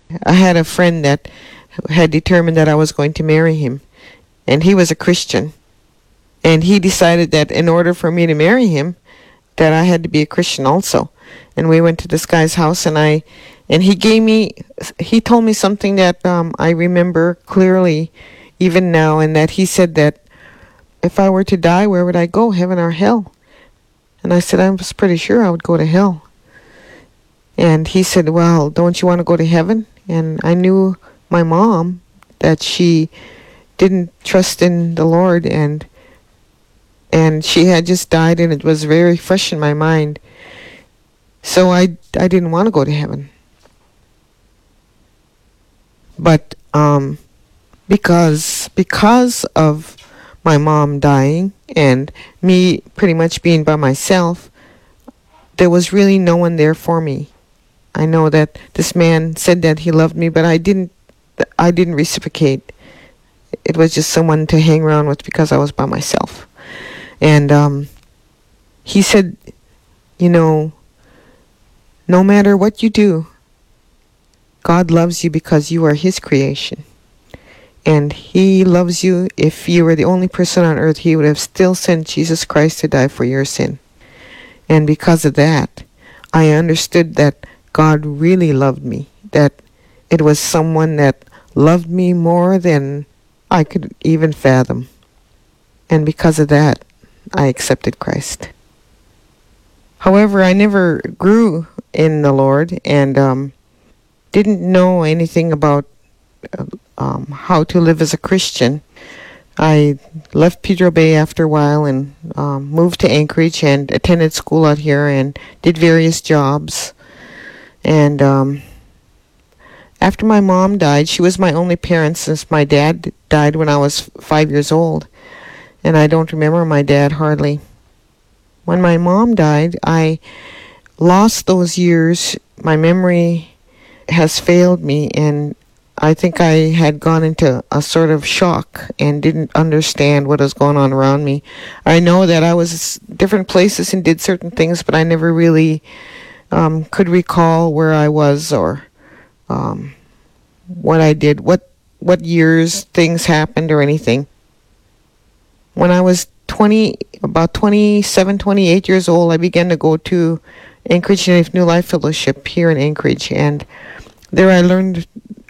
I had a friend that had determined that I was going to marry him, and he was a Christian. And he decided that in order for me to marry him, that I had to be a Christian also. And we went to this guy's house, and he told me something that I remember clearly even now, and that he said that if I were to die, where would I go, heaven or hell? And I said I was pretty sure I would go to hell. And he said, well, don't you want to go to heaven? And I knew my mom, that she didn't trust in the Lord, and she had just died, and it was very fresh in my mind. So I didn't want to go to heaven. But because of my mom dying and me pretty much being by myself, there was really no one there for me. I know that this man said that he loved me, but I didn't reciprocate. It was just someone to hang around with because I was by myself. And he said, no matter what you do, God loves you because you are his creation. And he loves you. If you were the only person on earth, he would have still sent Jesus Christ to die for your sin. And because of that, I understood that God really loved me, that it was someone that loved me more than I could even fathom. And because of that, I accepted Christ. However, I never grew in the Lord, and didn't know anything about how to live as a Christian. I left Pedro Bay after a while and moved to Anchorage and attended school out here and did various jobs. And after my mom died, she was my only parent since my dad died when I was 5 years old. And I don't remember my dad hardly. When my mom died, I lost those years. My memory has failed me, and I think I had gone into a sort of shock and didn't understand what was going on around me. I know that I was different places and did certain things, but I never really could recall where I was or what I did, what years things happened or anything. When I was about 27, 28 years old, I began to go to Anchorage New Life Fellowship here in Anchorage, and there I learned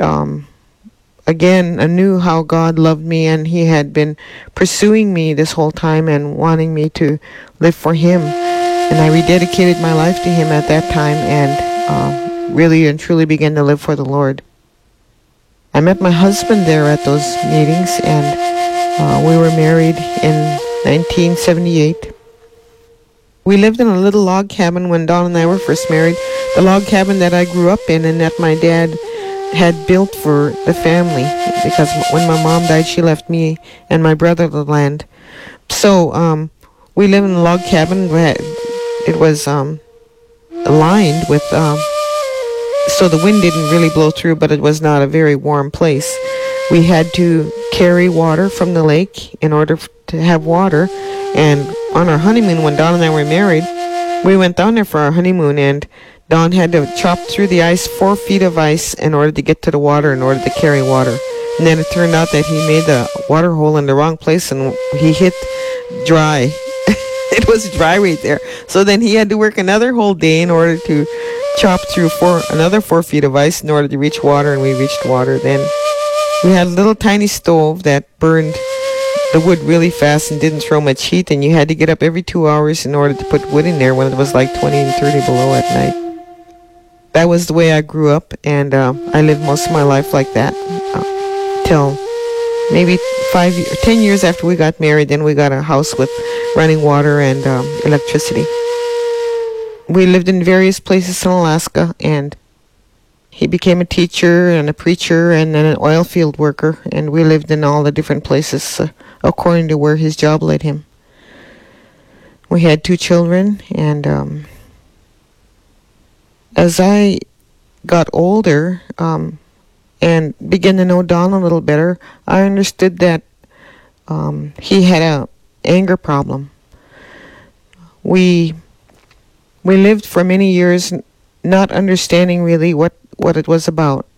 again anew how God loved me, and he had been pursuing me this whole time and wanting me to live for him. And I rededicated my life to him at that time and really and truly began to live for the Lord. I met my husband there at those meetings, and we were married in 1978. We lived in a little log cabin when Don and I were first married, the log cabin that I grew up in and that my dad had built for the family, because when my mom died, she left me and my brother the land. So we lived in a log cabin. It was lined with, so the wind didn't really blow through, but it was not a very warm place. We had to carry water from the lake in order to have water. And on our honeymoon, when Don and I were married, we went down there for our honeymoon, and Don had to chop through the ice, 4 feet of ice, in order to get to the water, in order to carry water. And then it turned out that he made the water hole in the wrong place, and he hit dry. It was dry right there. So then he had to work another whole day in order to chop through another 4 feet of ice in order to reach water, and we reached water. Then we had a little tiny stove that burned the wood really fast and didn't throw much heat, and you had to get up every 2 hours in order to put wood in there when it was like 20 and 30 below at night. That was the way I grew up, and I lived most of my life like that till maybe 10 years after we got married. Then we got a house with running water and electricity. We lived in various places in Alaska, and he became a teacher and a preacher and then an oil field worker, and we lived in all the different places according to where his job led him. We had 2 children, and as I got older and began to know Don a little better, I understood that he had an anger problem. We lived for many years not understanding really what it was about.